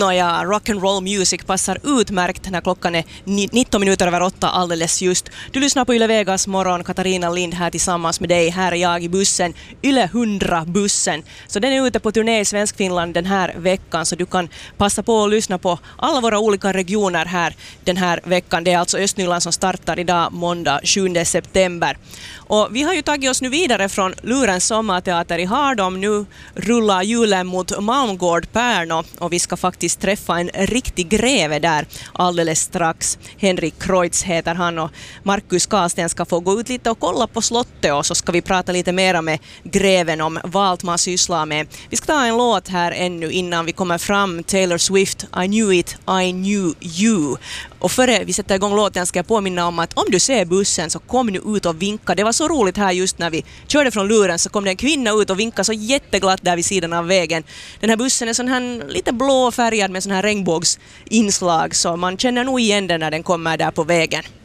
Nåja, rock'n'roll music passar utmärkt när klockan är 19 minuter över 8 alldeles just. Du lyssnar på Yle Vegas morgon, Katarina Lind här tillsammans med dig. Här är jag i bussen, Yle 100-bussen. Så den är ute på turné i Svenskfinland den här veckan, så du kan passa på att lyssna på alla våra olika regioner här den här veckan. Det är alltså Östnyland som startar idag måndag 7 september. Och vi har ju tagit oss nu vidare från Lurens sommarteater i Hardom. Nu rullar julen mot Malmgård Pärno och vi ska faktiskt träffa en riktig greve där alldeles strax. Henrik Kreutz heter han och Markus Karlsten ska få gå ut lite och kolla på slottet, och så ska vi prata lite mer med greven om vad allt man sysslar med. Vi ska ta en låt här ännu innan vi kommer fram. Taylor Swift, I knew it, I knew you. Och före vi sätter igång låten ska jag påminna om att om du ser bussen så kom nu ut och vinka. Det var så roligt här just när vi körde från Luren, så kom det en kvinna ut och vinkade så jätteglatt där vid sidan av vägen. Den här bussen är sån här lite blå färgad med sån här regnbågsinslag, så man känner nog igen den när den kommer där på vägen.